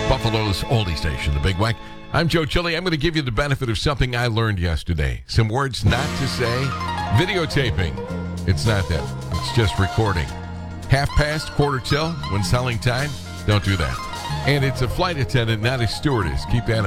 Buffalo's oldie station, the Big Wack. I'm Joe Chili. I'm going to give you the benefit of something I learned yesterday. Some words not to say. Videotaping. It's not that. It's just recording. Half past, quarter till, when selling time, don't do that. And it's a flight attendant, not a stewardess. Keep that in